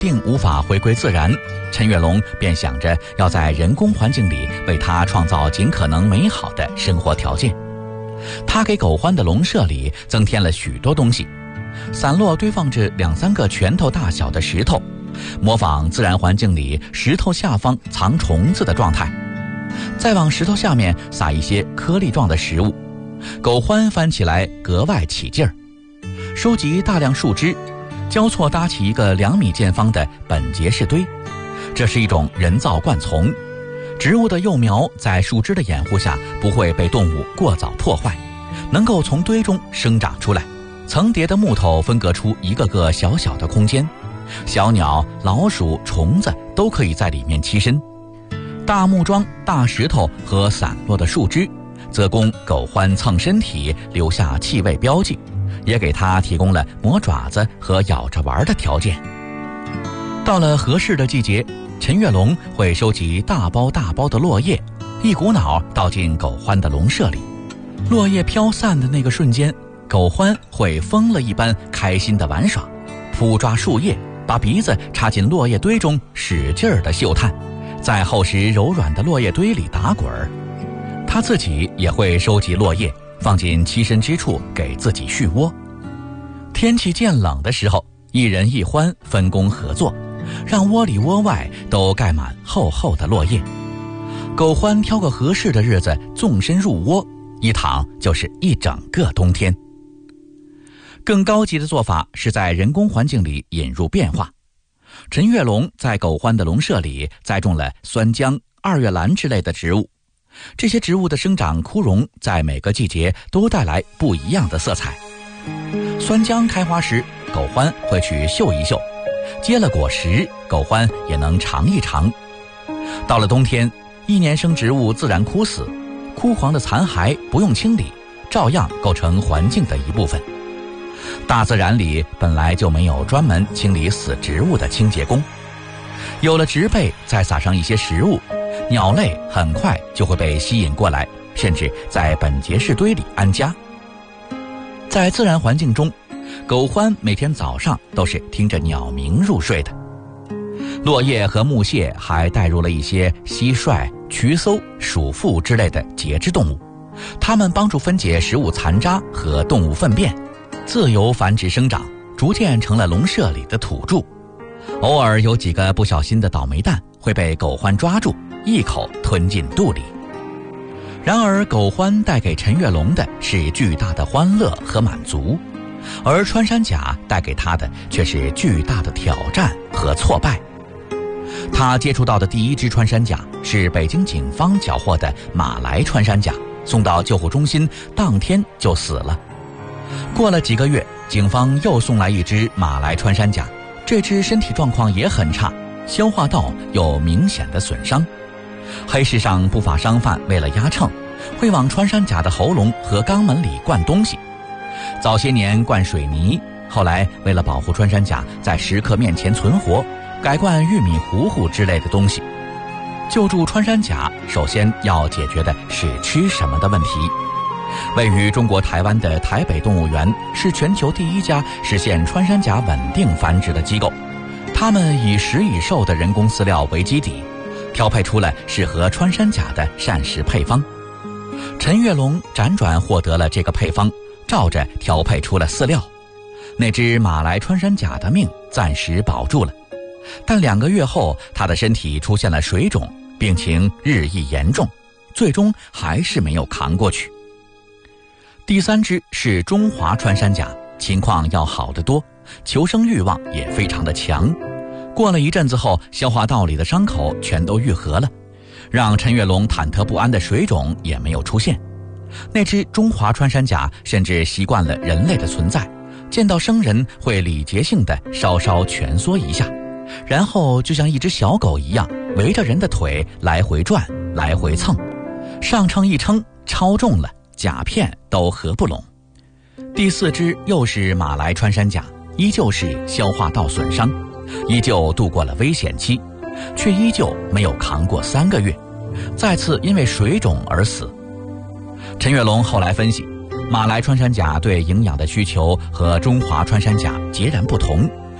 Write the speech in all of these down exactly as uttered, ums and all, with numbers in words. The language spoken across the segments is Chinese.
定无法回归自然，陈月龙便想着要在人工环境里为它创造尽可能美好的生活条件。他给狗獾的笼舍里增添了许多东西，散落堆放着两三个拳头大小的石头，模仿自然环境里石头下方藏虫子的状态，再往石头下面撒一些颗粒状的食物，狗獾翻起来格外起劲儿。收集大量树枝，交错搭起一个两米见方的本节式堆，这是一种人造灌丛，植物的幼苗在树枝的掩护下不会被动物过早破坏，能够从堆中生长出来。层叠的木头分隔出一个个小小的空间，小鸟、老鼠、虫子都可以在里面栖身。大木桩、大石头和散落的树枝则供狗獾蹭身体留下气味标记，也给它提供了磨爪子和咬着玩的条件。到了合适的季节，陈月龙会收集大包大包的落叶，一股脑倒进狗獾的笼舍里。落叶飘散的那个瞬间，狗獾会疯了一般开心地玩耍，扑抓树叶，把鼻子插进落叶堆中使劲儿地嗅探，在厚实柔软的落叶堆里打滚儿。他自己也会收集落叶，放进栖身之处给自己续窝。天气渐冷的时候，一人一獾分工合作，让窝里窝外都盖满厚厚的落叶。狗獾挑个合适的日子纵身入窝，一躺就是一整个冬天。更高级的做法是在人工环境里引入变化。陈月龙在狗獾的笼舍里栽种了酸姜、二月兰之类的植物，这些植物的生长枯荣在每个季节都带来不一样的色彩。酸姜开花时，狗獾会去嗅一嗅，结了果实，狗獾也能尝一尝。到了冬天，一年生植物自然枯死，枯黄的残骸不用清理，照样构成环境的一部分。大自然里本来就没有专门清理死植物的清洁工，有了植被，再撒上一些食物，鸟类很快就会被吸引过来，甚至在本节式堆里安家。在自然环境中，狗獾每天早上都是听着鸟鸣入睡的。落叶和木屑还带入了一些蟋蟀、渠搜、鼠妇之类的节肢动物，它们帮助分解食物残渣和动物粪便，自由繁殖生长，逐渐成了笼舍里的土著。偶尔有几个不小心的倒霉蛋会被狗獾抓住，一口吞进肚里。然而狗獾带给陈月龙的是巨大的欢乐和满足，而穿山甲带给他的却是巨大的挑战和挫败。他接触到的第一只穿山甲是北京警方缴获的马来穿山甲，送到救护中心当天就死了。过了几个月，警方又送来一只马来穿山甲，这只身体状况也很差，消化道有明显的损伤。黑市上不法商贩为了压秤，会往穿山甲的喉咙和肛门里灌东西。早些年灌水泥，后来为了保护穿山甲在食客面前存活，改灌玉米糊糊之类的东西。救助穿山甲，首先要解决的是吃什么的问题。位于中国台湾的台北动物园是全球第一家实现穿山甲稳定繁殖的机构，他们以食蚁兽的人工饲料为基底，调配出了适合穿山甲的膳食配方。陈月龙辗转获得了这个配方，照着调配出了饲料。那只马来穿山甲的命暂时保住了，但两个月后，他的身体出现了水肿，病情日益严重，最终还是没有扛过去。第三只是中华穿山甲，情况要好得多，求生欲望也非常的强。过了一阵子后，消化道里的伤口全都愈合了，让陈月龙忐忑不安的水肿也没有出现。那只中华穿山甲甚至习惯了人类的存在，见到生人会礼节性的稍稍蜷缩一下，然后就像一只小狗一样围着人的腿来回转来回蹭，上称一称超重了，甲片都合不拢。第四只又是马来穿山甲，依旧是消化道损伤，依旧度过了危险期，却依旧没有扛过三个月，再次因为水肿而死。陈月龙后来分析，马来穿山甲对营养的需求和中华穿山甲截然不同，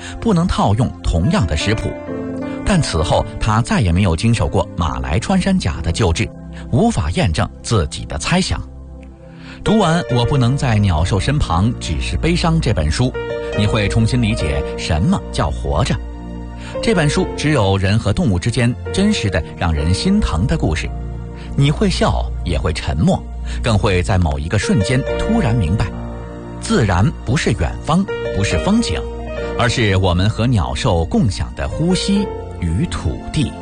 不能套用同样的食谱。但此后他再也没有经手过马来穿山甲的救治，无法验证自己的猜想。读完《我不能在鸟兽身旁只是悲伤》这本书，你会重新理解什么叫活着。这本书只有人和动物之间真实的让人心疼的故事，你会笑也会沉默，更会在某一个瞬间突然明白，自然不是远方，不是风景，而是我们和鸟兽共享的呼吸与土地。